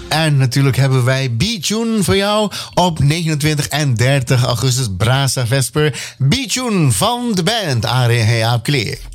En natuurlijk hebben wij B-Tune voor jou op 29 en 30 augustus Brasa Vesper. B-Tune van de band Are Heap Clear.